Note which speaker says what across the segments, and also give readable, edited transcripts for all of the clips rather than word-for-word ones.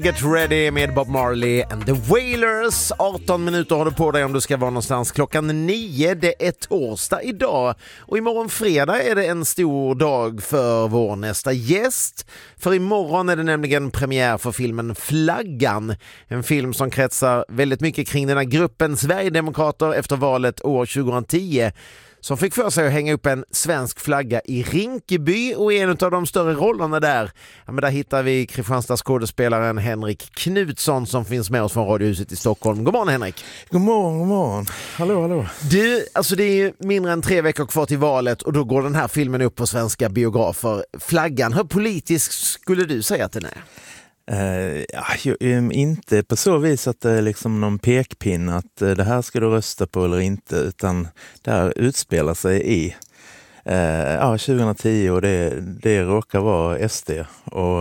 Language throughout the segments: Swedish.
Speaker 1: Get ready med Bob Marley and the Wailers. 18 minuter har du på dig om du ska vara någonstans. 9:00, det är torsdag idag. Och imorgon fredag är det en stor dag för vår nästa gäst. För imorgon är det nämligen premiär för filmen Flaggan. En film som kretsar väldigt mycket kring den här gruppen Sverigedemokrater efter valet år 2010. Som fick för sig att hänga upp en svensk flagga i Rinkeby, och i en av de större rollerna där, ja, men där hittar vi Kristianstads skådespelaren Henrik Knutsson som finns med oss från Radiohuset i Stockholm. God morgon Henrik!
Speaker 2: God morgon. Hallå.
Speaker 1: Du, alltså det är ju mindre än 3 veckor kvar till valet och då går den här filmen upp på svenska biografer. Flaggan, hur politisk skulle du säga att den är?
Speaker 2: Inte på så vis att det är liksom någon pekpinn att det här ska du rösta på eller inte, utan det här utspelar sig i 2010 och det råkar vara SD och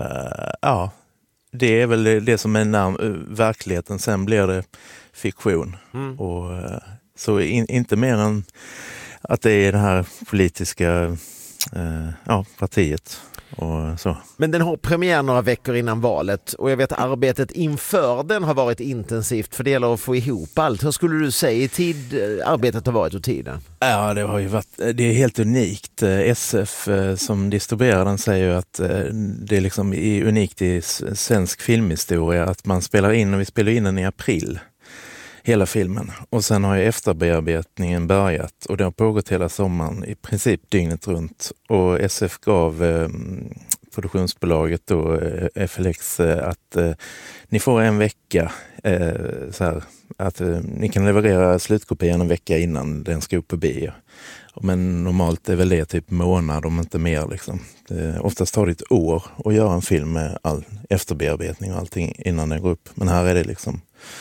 Speaker 2: det är väl det som är verkligheten, sen blir det fiktion och så inte mer än att det är det här politiska partiet. Och så.
Speaker 1: Men den har premiär några veckor innan valet och jag vet att arbetet inför den har varit intensivt, för det gäller att få ihop allt. Hur skulle du säga arbetet har varit och tiden?
Speaker 2: Ja, det har ju varit, det är helt unikt. SF som distribuerar den säger ju att det är liksom unikt i svensk filmhistoria att vi spelar in den i april. Hela filmen. Och sen har ju efterbearbetningen börjat och det har pågått hela sommaren i princip dygnet runt. Och SF gav produktionsbolaget då FLX att ni får en vecka så här, att ni kan leverera slutkopian en vecka innan den ska upp på bio. Men normalt är väl det typ månad om inte mer liksom. Oftast tar det ett år att göra en film med all efterbearbetning och allting innan den går upp. Men här är det liksom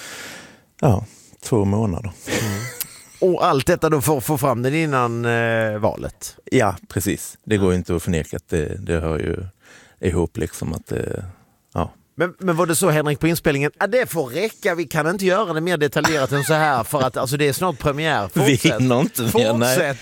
Speaker 2: 2 månader.
Speaker 1: Och allt detta då för att få fram den innan valet?
Speaker 2: Ja, precis. Det går ju inte att förneka att det hör ju ihop liksom att
Speaker 1: Men var det så, Henrik, på inspelningen? Det får räcka, vi kan inte göra det mer detaljerat än så här för att alltså, det är snart premiär.
Speaker 2: Fortsätt. Vi hinner inte mer, nej.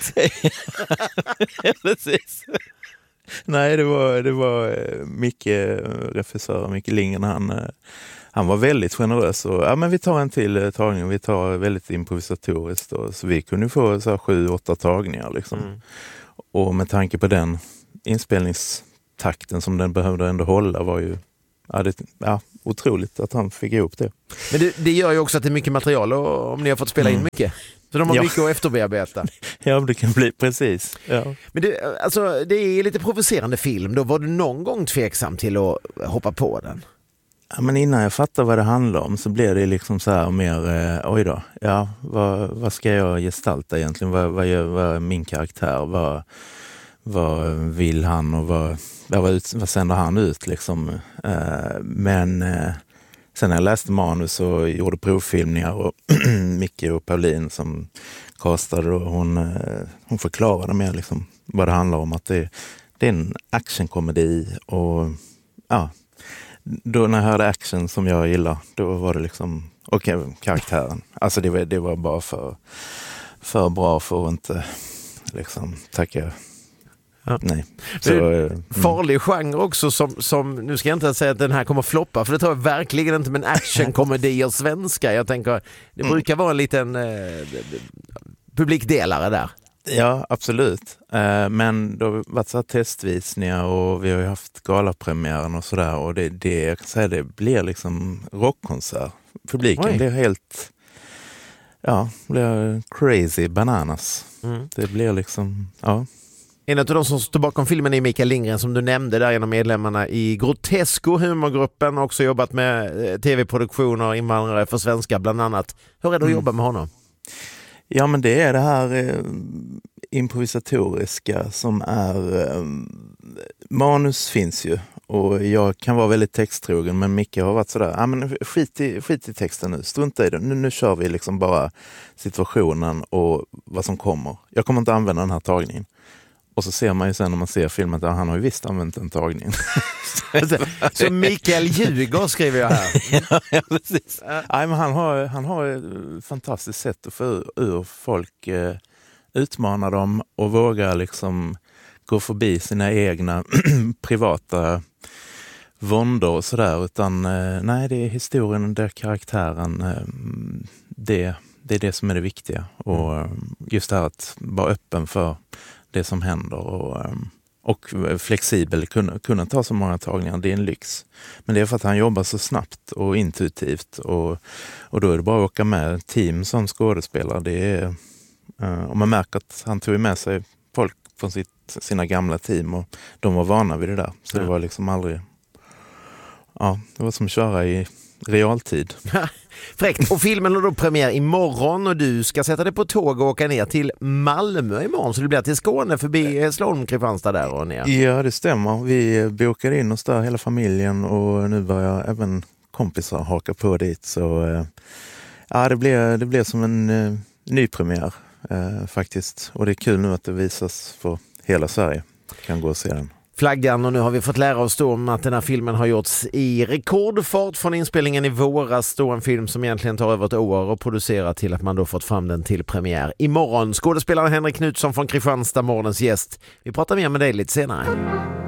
Speaker 2: Precis. Nej, det var Micke, regissör Micke Lindgren, han var väldigt generös och men vi tar en till tagning, vi tar väldigt improvisatoriskt då, så vi kunde få så 7-8 tagningar liksom. Och med tanke på den inspelningstakten som den behövde ändå hålla var ju otroligt att han fick ihop det. Men
Speaker 1: det gör ju också att det är mycket material och om ni har fått spela in mycket. Så de har mycket att efterbearbeta.
Speaker 2: Ja, det kan bli precis. Ja.
Speaker 1: Men det är lite provocerande film. Då var du någon gång tveksam till att hoppa på den?
Speaker 2: Ja, men innan jag fattar vad det handlar om så blir det liksom så här mer, vad ska jag gestalta egentligen? Vad är min karaktär? Vad vill han och vad sänder han ut liksom? Men sen när jag läste manus och gjorde provfilmningar och Micke och Pauline som castade och hon förklarade mer liksom vad det handlar om, att det är en actionkomedi och då när jag hörde action som jag gillar, då var det liksom karaktären. Alltså det var bara för bra för att inte liksom tacka. Nej. Så,
Speaker 1: farlig genre också som nu ska jag inte säga att den här kommer floppa, för det tror jag verkligen inte, men actionkomedier svenska. Jag tänker, det brukar vara en liten publikdelare där.
Speaker 2: Ja, absolut. Men det har varit så här testvisningar och vi har ju haft galapremiären och sådär, och jag kan säga det blir liksom rockkonsert. Publiken blir helt blir crazy bananas. Det blir liksom,
Speaker 1: En av de som står bakom filmen är Mikael Lindgren, som du nämnde där, genom medlemmarna i Grotesco, humorgruppen, och också jobbat med tv-produktioner, invandrare för svenska bland annat. Hur är det att jobba med honom?
Speaker 2: Ja, men det är det här improvisatoriska som är... manus finns ju och jag kan vara väldigt texttrogen, men Micke har varit sådär, men skit i texten nu, strunta i det. Nu kör vi liksom bara situationen och vad som kommer. Jag kommer inte använda den här tagningen. Och så ser man ju sen när man ser filmen att han har ju visst använt en tagning.
Speaker 1: Så Mikael ljuger, skriver jag här.
Speaker 2: Ja, precis. Nej, men han har ett fantastiskt sätt att få ur folk, utmana dem och våga liksom gå förbi sina egna privata våndor och sådär, utan nej, det är historien, det är karaktären, det är det som är det viktiga. Och just det här att vara öppen för det som händer och flexibel, kunna ta så många tagningar, det är en lyx. Men det är för att han jobbar så snabbt och intuitivt, och då är det bara att åka med team som skådespelare. Det är, och man märker att han tog med sig folk från sina gamla team, och de var vana vid det där. Så det var liksom aldrig... Ja, det var som att köra i realtid.
Speaker 1: Fräckt. Och filmen har då premiär imorgon, och du ska sätta dig på tåg och åka ner till Malmö imorgon. Så det blir till Skåne förbi Hässleholm, Kristianstad där och ner.
Speaker 2: Ja, det stämmer. Vi bokade in oss där, hela familjen, och nu börjar även kompisar haka på dit. Så ja, det blir som en ny premiär faktiskt. Och det är kul nu att det visas för hela Sverige. Kan gå och se den.
Speaker 1: Flaggan, och nu har vi fått lära oss då om att den här filmen har gjorts i rekordfart från inspelningen i våras, då en film som egentligen tar över ett år och producerar till att man då fått fram den till premiär imorgon. Skådespelaren Henrik Knutsson från Kristianstad, morgonens gäst. Vi pratar mer med dig lite senare.